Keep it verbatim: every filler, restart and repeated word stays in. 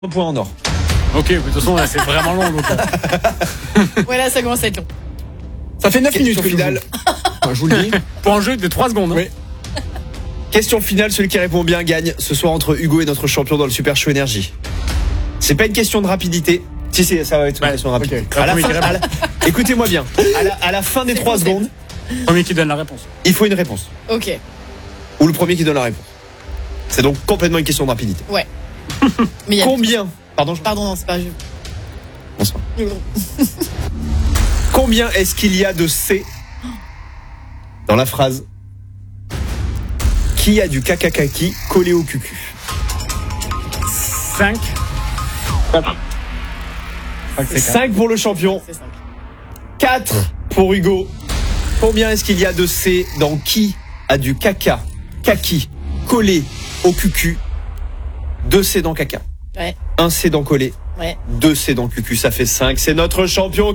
Un point en or. Ok, mais de toute façon, là, c'est vraiment long. Donc, euh. Ouais, là, ça commence à être long. Ça fait neuf Question minutes que finale. je vous le dis. Pour un jeu de trois secondes. Hein. Oui. Question finale, celui qui répond bien gagne ce soir entre Hugo et notre champion dans le Super Show Énergie. C'est pas une question de rapidité. Si, si, ça va être une Ouais, question de rapidité. ok. À la Premier fin- qui répond. à la- Écoutez-moi bien. À la, à la fin des C'est trois bon, c'est secondes, Premier qui donne la réponse. il faut une réponse. Ok. Ou le premier qui donne la réponse. C'est donc complètement une question de rapidité. Ouais. Mais il y a... Combien Pardon, je... Pardon, non, c'est pas... je- Bonsoir. Combien est-ce qu'il y a de C dans la phrase qui a du caca-kaki collé au cucu? cinq. cinq pour le champion, C'est cinq. quatre pour Hugo. Combien est-ce qu'il y a de C dans qui a du caca, kaki collé au cucu? deux C dans caca, Ouais, un C dans collé, ouais. deux C dans cucu, ça fait cinq. C'est notre champion